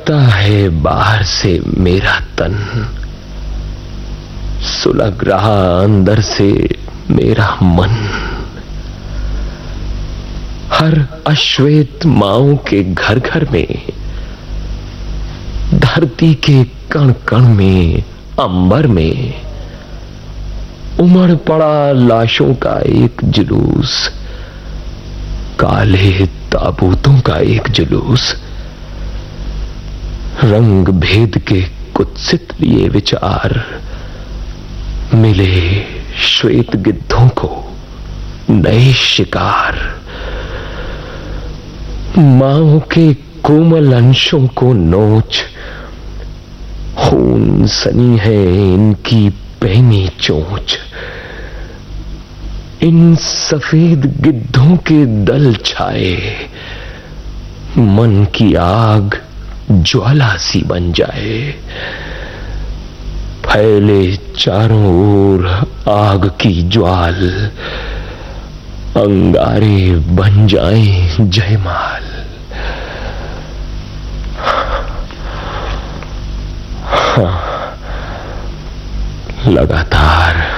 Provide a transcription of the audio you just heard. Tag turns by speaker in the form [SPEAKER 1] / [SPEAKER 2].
[SPEAKER 1] तड़पता है बाहर से मेरा तन, सुलग रहा अंदर से मेरा मन। हर अश्वेत माओं के घर घर में, धरती के कण कण में, अंबर में उमड़ पड़ा लाशों का एक जुलूस, काले ताबूतों का एक जुलूस। रंग भेद के कुत्सित लिए विचार मिले श्वेत गिद्धों को नए शिकार। मांओं के कोमल अंशों को नोच, खून सनी है इनकी पहनी चोंच। इन सफेद गिद्धों के दल छाए, मन की आग ज्वाला सी बन जाए। फैले चारों ओर आग की ज्वाल, अंगारे बन जाएं जयमाल। लगातार